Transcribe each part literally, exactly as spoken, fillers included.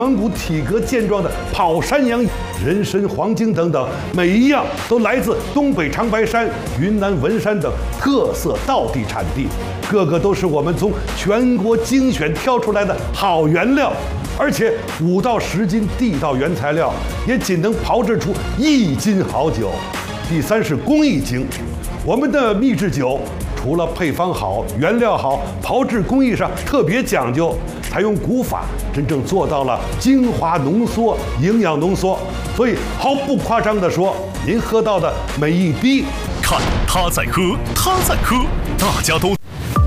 蒙古体格健壮的跑山羊、人参、黄精等等，每一样都来自东北长白山、云南文山等特色道地产地，个个都是我们从全国精选挑出来的好原料，而且五到十斤地道原材料也仅能炮制出一斤好酒。第三是工艺精，我们的秘制酒除了配方好、原料好，炮制工艺上特别讲究，采用古法，真正做到了精华浓缩、营养浓缩。所以毫不夸张地说，您喝到的每一滴， 看他在喝，他在喝，大家都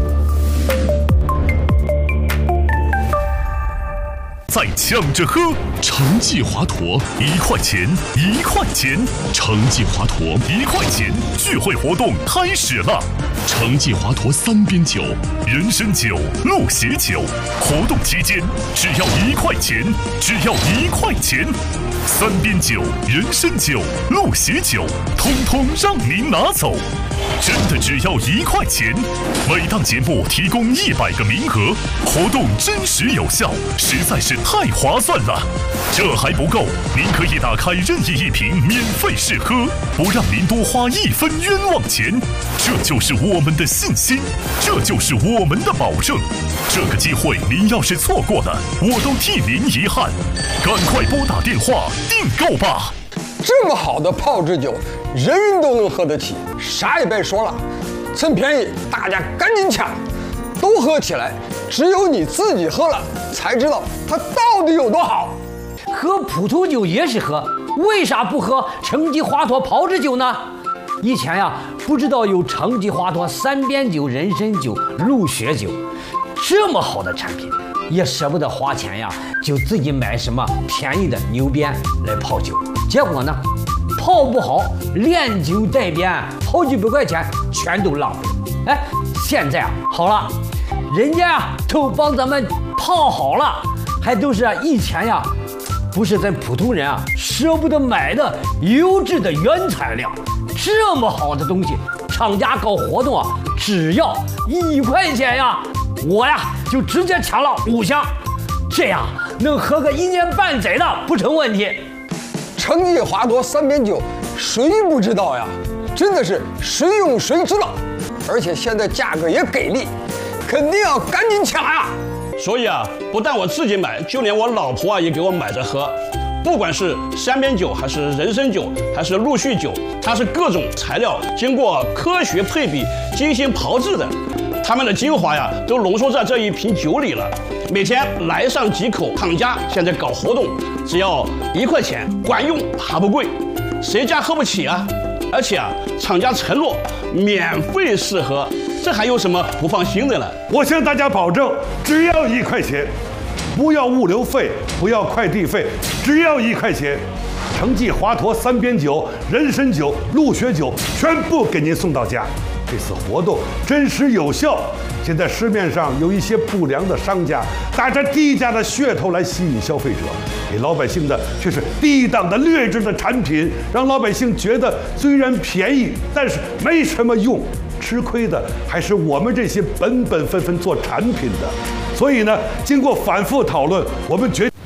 在抢着喝。成绩华佗一块钱，一块钱，成绩华佗一块钱，聚会活动开始了。成绩华佗三边酒、人参酒、鹿血酒，活动期间只要一块钱，只要一块钱。三边酒、人参酒、鹿血酒，通通让您拿走，真的只要一块钱。每档节目提供一百个名额，活动真实有效，实在是太划算了。这还不够，您可以打开任意一瓶免费试喝，不让您多花一分冤枉钱。这就是我们的信心，这就是我们的保证。这个机会您要是错过了，我都替您遗憾。赶快拨打电话订购吧！ 这么好的炮制酒，人人都能喝得起，啥也别说了，趁便宜大家赶紧抢，都喝起来。只有你自己喝了，才知道它到底有多好。 喝普通酒也是喝，为啥不喝成吉华佗炮制酒呢？以前呀，不知道有成吉华佗三边酒、人参酒、鹿血酒，这么好的产品，也舍不得花钱呀，就自己买什么便宜的牛鞭来泡酒，结果呢，泡不好，炼酒带鞭，好几百块钱全都浪费。哎，现在啊好了，人家呀都帮咱们泡好了，还都是以前呀，不是咱普通人啊舍不得买的优质的原材料。这么好的东西，厂家搞活动啊，只要一块钱呀，我呀就直接抢了五箱，这样能喝个一年半载的不成问题。 成吉华佗三边酒，谁不知道呀？真的是谁用谁知道，而且现在价格也给力，肯定要赶紧抢呀！ 所以啊，不但我自己买，就连我老婆啊也给我买着喝。不管是三边酒，还是人参酒，还是陆续酒，它是各种材料经过科学配比、精心炮制的，它们的精华呀都浓缩在这一瓶酒里了。每天来上几口，厂家现在搞活动，只要一块钱，管用还不贵，谁家喝不起啊？而且啊，厂家承诺免费试喝，这还有什么不放心的呢？ 我向大家保证，只要一块钱。不要物流费，不要快递费，只要一块钱。成吉华佗三边酒、人参酒、鹿血酒全部给您送到家。这次活动真实有效。现在市面上有一些不良的商家打着低价的噱头来吸引消费者，给老百姓的却是低档的劣质的产品，让老百姓觉得虽然便宜，但是没什么用。吃亏的还是我们这些本本分分做产品的。所以呢，经过反复讨论，我们决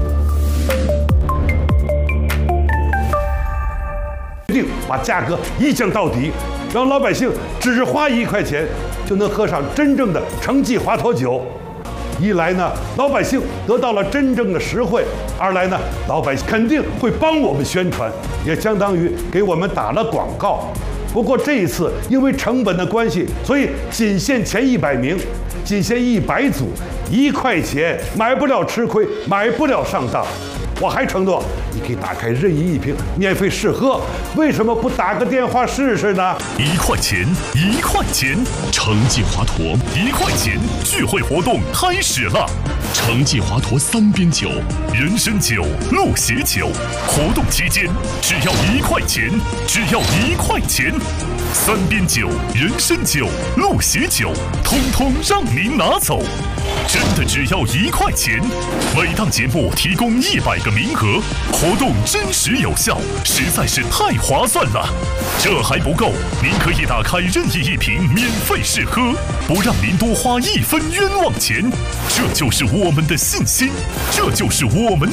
定把价格一降到底，让老百姓只花一块钱就能喝上真正的成吉华佗酒。一来呢，老百姓得到了真正的实惠；二来呢，老百姓肯定会帮我们宣传，也相当于给我们打了广告。不过这一次因为成本的关系，所以仅限前一百名，仅限一百组，一块钱买不了吃亏，买不了上当。我还承诺，你可以打开任意一瓶免费试喝，为什么不打个电话试试呢？ 一块钱，一块钱，成吉华佗一块钱，聚会活动开始了。成吉华佗三边酒、人参酒、鹿血酒，活动期间只要一块钱，只要一块钱。 三边酒、人参酒、鹿血酒，通通让您拿走。真的只要一块钱，每档节目提供一百个名额，活动真实有效，实在是太划算了。这还不够，您可以打开任意一瓶免费试喝，不让您多花一分冤枉钱。这就是我们的信心，这就是我们